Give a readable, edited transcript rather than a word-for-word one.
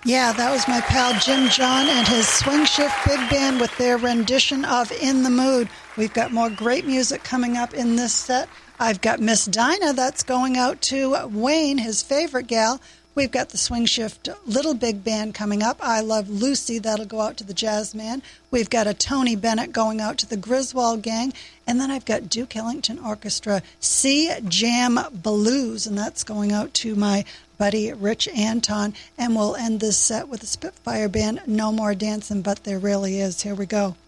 Yeah, that was my pal Jim John and his Swing Shift Big Band with their rendition of In the Mood. We've got more great music coming up in this set. I've got Miss Dinah, that's going out to Wayne, his favorite gal. We've got the Swing Shift Little Big Band coming up. I Love Lucy, that'll go out to the Jazz Man. We've got a Tony Bennett going out to the Griswold Gang. And then I've got Duke Ellington Orchestra Sea Jam Blues, and that's going out to my buddy Rich Anton. And we'll end this set with the Spitfire Band, No More Dancing, But There Really Is. Here we go.